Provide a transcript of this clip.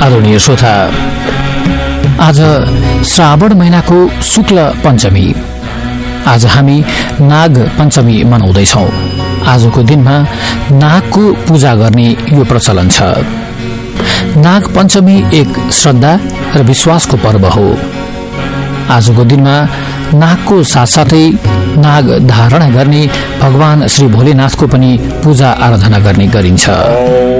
आदरणीय श्रोता, आज श्रावण महिनाको शुक्ल पञ्चमी। आज हामी नाग पञ्चमी मनाउँदैछौँ। आजको दिनमा नागको पूजा गर्ने यो प्रचलन छ। नाग पञ्चमी एक श्रद्धा र विश्वासको पर्व हो। आजको दिनमा नागको साथसाथै नाग धारण गर्ने भगवान श्री भोलेनाथको पनि पूजा आराधना गर्ने गरिन्छ।